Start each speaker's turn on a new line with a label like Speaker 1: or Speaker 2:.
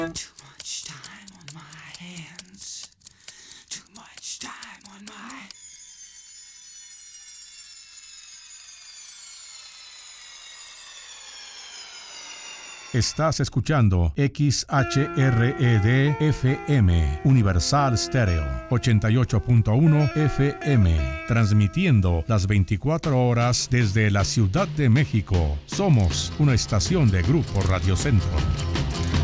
Speaker 1: Too much time on my hands. Too much time on my...
Speaker 2: Estás escuchando XHRED-FM, Universal Stereo, 88.1 FM, transmitiendo las 24 horas desde la Ciudad de México. Somos una estación de Grupo Radio Centro.